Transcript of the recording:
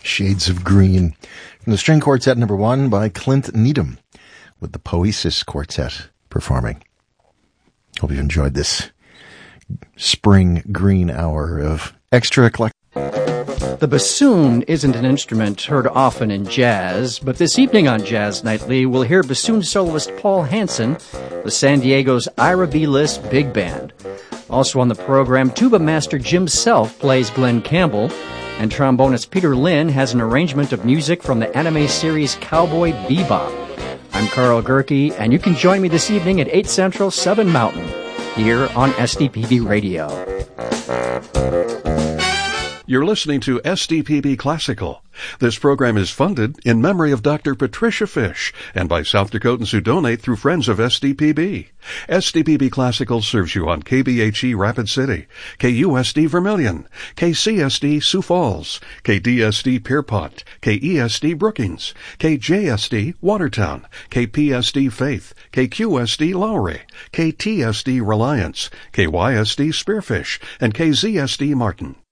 Shades of Green. From the String Quartet number 1 by Clint Needham, with the Poesis Quartet performing. Hope you enjoyed this spring green hour of extra eclectic. The bassoon isn't an instrument heard often in jazz, but this evening on Jazz Nightly, we'll hear bassoon soloist Paul Hansen, the San Diego's Ira B. List Big Band. Also on the program, tuba master Jim Self plays Glenn Campbell, and trombonist Peter Lynn has an arrangement of music from the anime series Cowboy Bebop. I'm Carl Gerke, and you can join me this evening at 8 Central, 7 Mountain, here on SDPB Radio. You're listening to SDPB Classical. This program is funded in memory of Dr. Patricia Fish and by South Dakotans who donate through Friends of SDPB. SDPB Classical serves you on KBHE Rapid City, KUSD Vermilion, KCSD Sioux Falls, KDSD Pierpont, KESD Brookings, KJSD Watertown, KPSD Faith, KQSD Lowry, KTSD Reliance, KYSD Spearfish, and KZSD Martin.